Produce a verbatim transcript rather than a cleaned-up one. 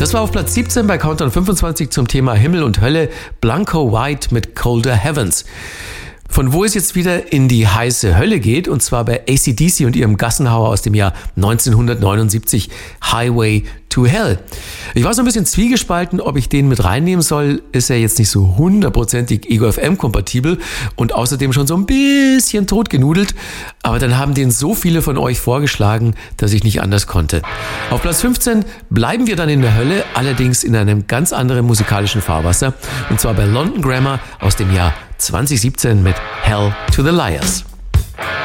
Das war auf Platz siebzehn bei Countdown fünfundzwanzig zum Thema Himmel und Hölle, Blanco White mit Colder Heavens. Von wo es jetzt wieder in die heiße Hölle geht, und zwar bei A C D C und ihrem Gassenhauer aus dem Jahr neunzehnhundertneunundsiebzig, Highway to Hell. Ich war so ein bisschen zwiegespalten, ob ich den mit reinnehmen soll. Ist ja jetzt nicht so hundertprozentig Ego F M-kompatibel und außerdem schon so ein bisschen totgenudelt. Aber dann haben den so viele von euch vorgeschlagen, dass ich nicht anders konnte. Auf Platz fünfzehn bleiben wir dann in der Hölle, allerdings in einem ganz anderen musikalischen Fahrwasser. Und zwar bei London Grammar aus dem Jahr zwanzig siebzehn mit Hell to the Liars.